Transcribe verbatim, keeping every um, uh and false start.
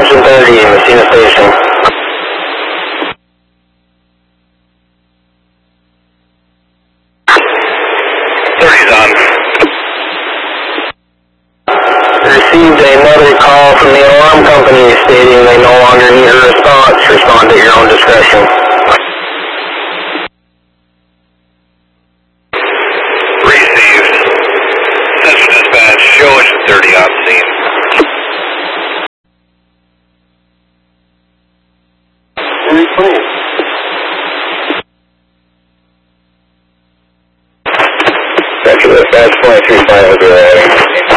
Attention thirty, Messina Station. thirty's on. Received another call from the alarm company stating they no longer need a response. Respond at your own discretion. Received. Central Dispatch, show engine thirty on scene. Very clean. Central Dispatch, twenty-three five with your heading.